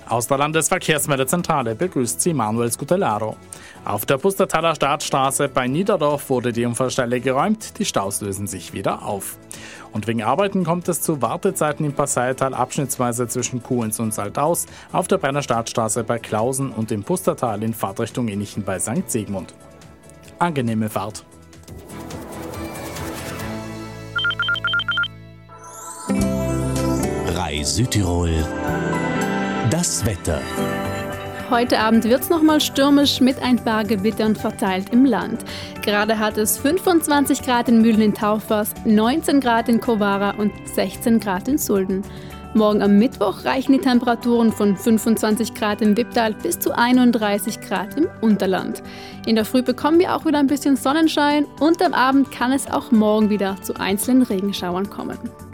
Aus der Landesverkehrsmeldezentrale begrüßt sie Manuel Scutellaro. Auf der Pustertaler Staatsstraße bei Niederdorf wurde die Unfallstelle geräumt, die Staus lösen sich wieder auf. Und wegen Arbeiten kommt es zu Wartezeiten im Passaital abschnittsweise zwischen Kuhens und Saltaus, auf der Brenner Staatsstraße bei Klausen und im Pustertal in Fahrtrichtung Innichen bei St. Sigmund. Angenehme Fahrt. Südtirol. Das Wetter. Heute Abend wird es nochmal stürmisch mit ein paar Gewittern verteilt im Land. Gerade hat es 25 Grad in Mühlen in Taufers, 19 Grad in Kowara und 16 Grad in Sulden. Morgen am Mittwoch reichen die Temperaturen von 25 Grad im Wipptal bis zu 31 Grad im Unterland. In der Früh bekommen wir auch wieder ein bisschen Sonnenschein und am Abend kann es auch morgen wieder zu einzelnen Regenschauern kommen.